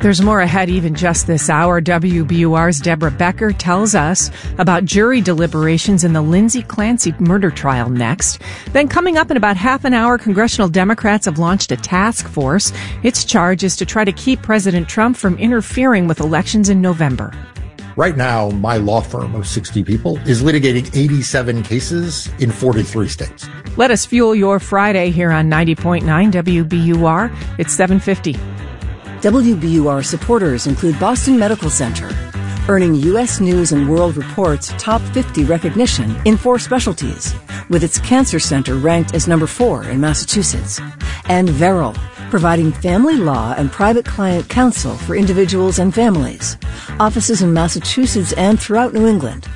There's more ahead even just this hour. WBUR's Deborah Becker tells us about jury deliberations in the Lindsay Clancy murder trial next. Then coming up in about half an hour, congressional Democrats have launched a task force. Its charge is to try to keep President Trump from interfering with elections in November. Right now, my law firm of 60 people is litigating 87 cases in 43 states. Let us fuel your Friday here on 90.9 WBUR. It's 7:50. WBUR supporters include Boston Medical Center, earning U.S. News and World Report's top 50 recognition in 4 specialties, with its cancer center ranked as number 4 in Massachusetts. And Verrill, providing family law and private client counsel for individuals and families. Offices in Massachusetts and throughout New England.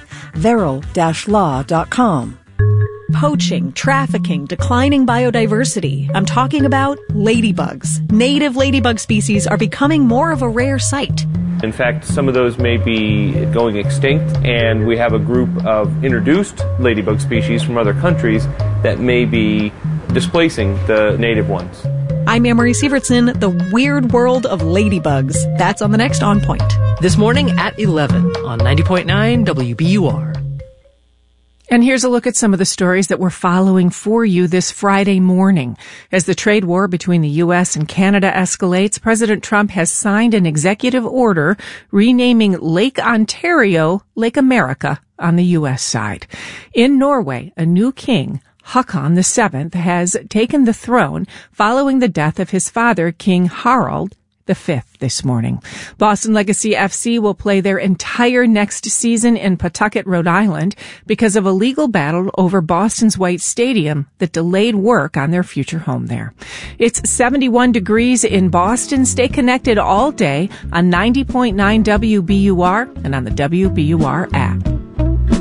Verrill-law.com. Poaching, trafficking, declining biodiversity. I'm talking about ladybugs. Native ladybug species are becoming more of a rare sight. In fact, some of those may be going extinct, and we have a group of introduced ladybug species from other countries that may be displacing the native ones. I'm Anne-Marie Sievertson, The Weird World of Ladybugs. That's on the next On Point. This morning at 11 on 90.9 WBUR. And here's a look at some of the stories that we're following for you this Friday morning. As the trade war between the U.S. and Canada escalates, President Trump has signed an executive order renaming Lake Ontario Lake America on the U.S. side. In Norway, a new king, Håkon VII, has taken the throne following the death of his father, King Harald V, this morning. Boston Legacy FC will play their entire next season in Pawtucket, Rhode Island, because of a legal battle over Boston's White Stadium that delayed work on their future home there. It's 71 degrees in Boston. Stay connected all day on 90.9 WBUR and on the WBUR app.